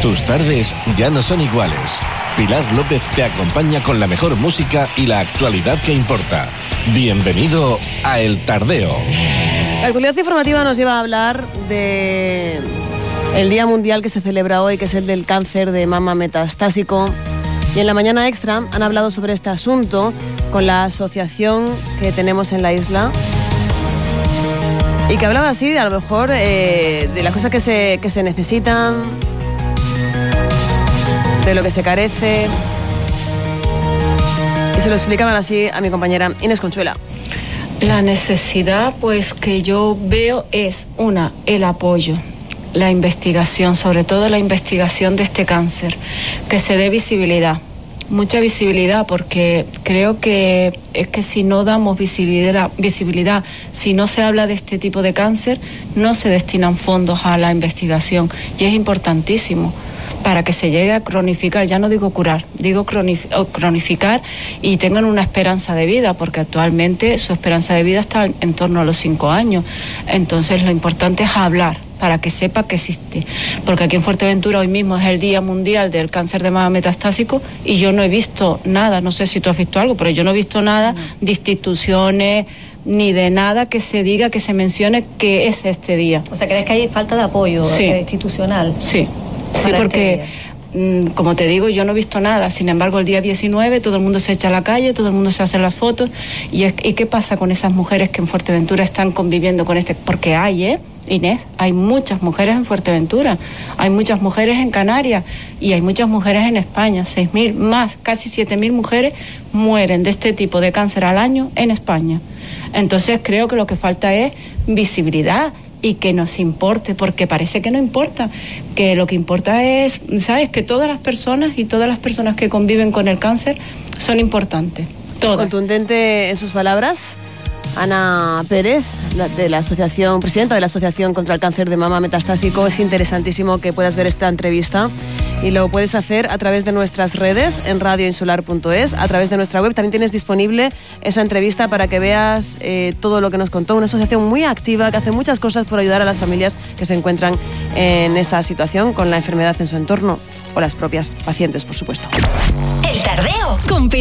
Tus tardes ya no son iguales. Pilar López te acompaña con la mejor música y la actualidad que importa. Bienvenido a El Tardeo. La actualidad informativa nos lleva a hablar de el Día Mundial que se celebra hoy, que es el del cáncer de mama metastásico. Y en la mañana extra han hablado sobre este asunto con la asociación que tenemos en la isla y que hablaba así, a lo mejor, de las cosas que se necesitan, de lo que se carece. Y se lo explicaban así a mi compañera Inés Consuela. La necesidad, pues, que yo veo es, el apoyo, la investigación, sobre todo la investigación de este cáncer, que se dé visibilidad, mucha visibilidad, porque creo que es que si no damos visibilidad, si no se habla de este tipo de cáncer, no se destinan fondos a la investigación, y es importantísimo para que se llegue a cronificar, ya no digo curar, digo cronificar y tengan una esperanza de vida, porque actualmente su esperanza de vida está en torno a los 5 años. Entonces lo importante es hablar para que sepa que existe, porque aquí en Fuerteventura hoy mismo es el Día Mundial del Cáncer de Mama Metastásico y yo no he visto nada, no sé si tú has visto algo, pero yo no he visto nada de instituciones ni de nada que se diga, que se mencione que es este día. O sea, ¿crees que hay falta de apoyo institucional? Sí. Sí, porque, como te digo, yo no he visto nada. Sin embargo, el día 19 todo el mundo se echa a la calle, todo el mundo se hace las fotos. ¿Y qué pasa con esas mujeres que en Fuerteventura están conviviendo con este? Porque hay, Inés, hay muchas mujeres en Fuerteventura, hay muchas mujeres en Canarias y hay muchas mujeres en España. 6.000 más, casi 7.000 mujeres mueren de este tipo de cáncer al año en España. Entonces creo que lo que falta es visibilidad y que nos importe, porque parece que no importa, que lo que importa es, ¿sabes?, que todas las personas y todas las personas que conviven con el cáncer son importantes, todas. Contundente en sus palabras, Ana Pérez, de la asociación, presidenta de la Asociación contra el Cáncer de Mama Metastásico. Es interesantísimo que puedas ver esta entrevista y lo puedes hacer a través de nuestras redes en radioinsular.es, a través de nuestra web. También tienes disponible esa entrevista para que veas todo lo que nos contó. Una asociación muy activa que hace muchas cosas por ayudar a las familias que se encuentran en esta situación con la enfermedad en su entorno o las propias pacientes, por supuesto. El Tardeo con